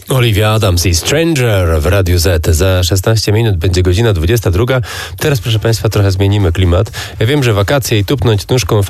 Olivia Adams i Stranger w Radiu Z. Za 16 minut będzie godzina 22. Teraz, proszę Państwa, trochę zmienimy klimat. Ja wiem, że wakacje i tupnąć nóżką